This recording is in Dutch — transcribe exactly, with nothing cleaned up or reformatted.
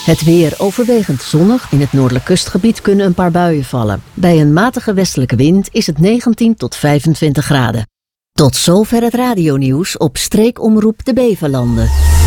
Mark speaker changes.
Speaker 1: Het weer overwegend zonnig. In het noordelijk kustgebied kunnen een paar buien vallen. Bij een matige westelijke wind is het negentien tot vijfentwintig graden. Tot zover het radionieuws op streekomroep de Beverlanden.